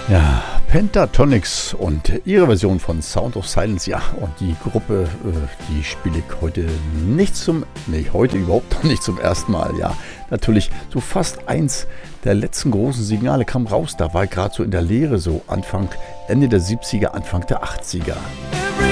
Ja, Pentatonix und ihre Version von Sound of Silence, ja, und die Gruppe, die spiele ich heute heute überhaupt noch nicht zum ersten Mal, ja. Natürlich, so fast eins der letzten großen Signale kam raus, da war ich gerade so in der Lehre, so Ende der 70er, Anfang der 80er.